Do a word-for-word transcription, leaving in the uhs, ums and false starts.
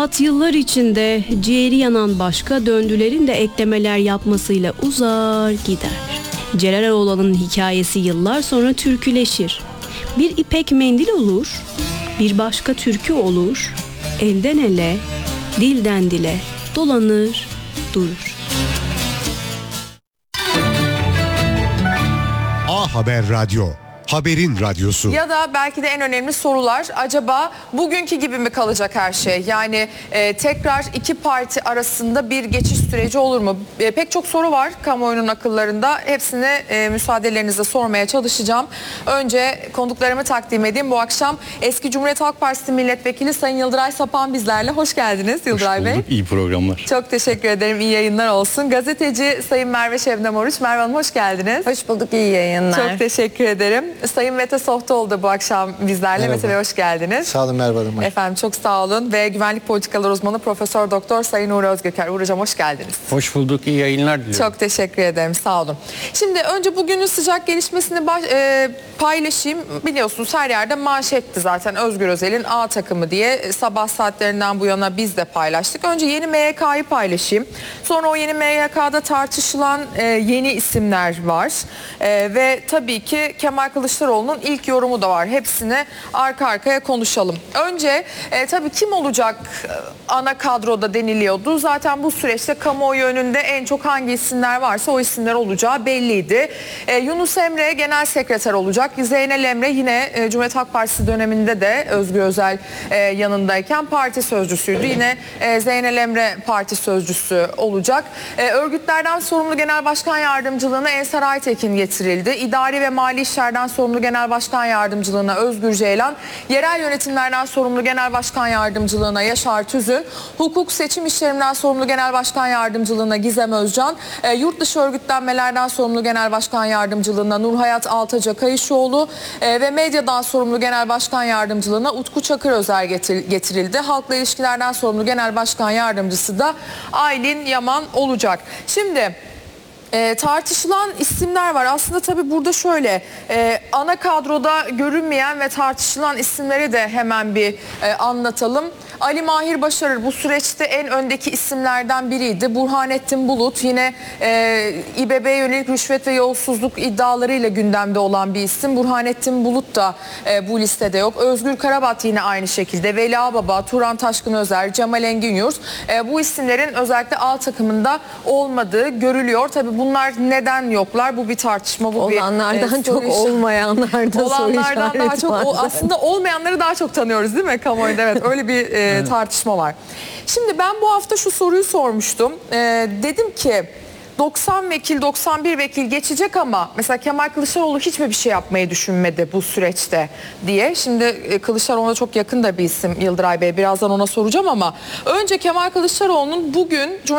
Hayat yıllar içinde ciğeri yanan başka döndülerin de eklemeler yapmasıyla uzar gider. Celal Erol'un hikayesi yıllar sonra türküleşir. Bir ipek mendil olur, bir başka türkü olur, elden ele, dilden dile dolanır, durur. A Haber Radyo, haberin radyosu. Ya da belki de en önemli sorular, acaba bugünkü gibi mi kalacak her şey? Yani e, tekrar iki parti arasında bir geçiş süreci olur mu? E, pek çok soru var kamuoyunun akıllarında. Hepsini e, müsaadelerinizle sormaya çalışacağım. Önce konuklarımı takdim edeyim. Bu akşam eski Cumhuriyet Halk Partisi Milletvekili Sayın Yıldıray Sapan bizlerle. Hoş geldiniz Yıldıray Bey. İyi programlar. Çok teşekkür ederim. İyi yayınlar olsun. Gazeteci Sayın Merve Şebnem Oruç. Merve Hanım hoş geldiniz. Hoş bulduk, iyi yayınlar. Çok teşekkür ederim. Sayın Mete Sohtoğlu da bu akşam bizlerle. Merhaba. Mete Bey hoş geldiniz. Sağ olun Merve Hanım. Efendim çok sağ olun ve güvenlik politikaları uzmanı Profesör Doktor Sayın Uğur Özgöker. Uğur Hocam hoş geldiniz. Hoş bulduk, iyi yayınlar diliyorum. Çok teşekkür ederim, sağ olun. Şimdi önce bugünün sıcak gelişmesini baş, e, paylaşayım. Biliyorsunuz her yerde manşetti zaten Özgür Özel'in A takımı diye sabah saatlerinden bu yana biz de paylaştık. Önce yeni M Y K'yı paylaşayım. Sonra o yeni M Y K'da tartışılan e, yeni isimler var. E, ve tabii ki Kemal Kılıçdaroğlu'nun ilk yorumu da var. Hepsini arka arkaya konuşalım. Önce e, tabii kim olacak e, ana kadroda deniliyordu. Zaten bu süreçte kamuoyu önünde en çok hangi isimler varsa o isimler olacağı belliydi. E, Yunus Emre genel sekreter olacak. Zeynel Emre yine e, Cumhuriyet Halk Partisi döneminde de Özgür Özel e, yanındayken parti sözcüsüydü. Yine e, Zeynel Emre parti sözcüsü olacak. E, örgütlerden sorumlu genel başkan yardımcılığına Ensar Aytekin getirildi. İdari ve mali işlerden sorumlu genel başkan yardımcılığına Özgür Ceylan, yerel yönetimlerden sorumlu genel başkan yardımcılığına Yaşar Tüzün, hukuk seçim işlerinden sorumlu genel başkan yardımcılığına Gizem Özcan, e, yurt dışı örgütlenmelerden sorumlu genel başkan yardımcılığına Nurhayat Altaca Kayışoğlu e, ve medyadan sorumlu genel başkan yardımcılığına Utku Çakır Özer getir, getirildi. Halkla ilişkilerden sorumlu genel başkan yardımcısı da Aylin Yaman olacak. Şimdi E, tartışılan isimler var. Aslında tabii burada şöyle e, ana kadroda görünmeyen ve tartışılan isimleri de hemen bir e, anlatalım. Ali Mahir Başarır bu süreçte en öndeki isimlerden biriydi. Burhanettin Bulut yine e, İBB'ye yönelik rüşvet ve yolsuzluk iddialarıyla gündemde olan bir isim. Burhanettin Bulut da e, bu listede yok. Özgür Karabat yine aynı şekilde. Veli Ağbaba, Turan Taşkın Özer, Cemal Engin Yurt. E, bu isimlerin özellikle A takımında olmadığı görülüyor. Tabii bunlar neden yoklar? Bu bir tartışma. Bu Olanlardan bir, e, çok olmayanlardan Olanlardan daha çok o, aslında olmayanları daha çok tanıyoruz değil mi kamuoyunda? Evet öyle bir e, evet. tartışma var. Şimdi ben bu hafta şu soruyu sormuştum. E, dedim ki doksan vekil doksan bir vekil geçecek ama mesela Kemal Kılıçdaroğlu hiç mi bir şey yapmayı düşünmedi bu süreçte diye. Şimdi e, Kılıçdaroğlu'na çok yakın da bir isim Yıldıray Bey. Birazdan ona soracağım ama önce Kemal Kılıçdaroğlu'nun bugün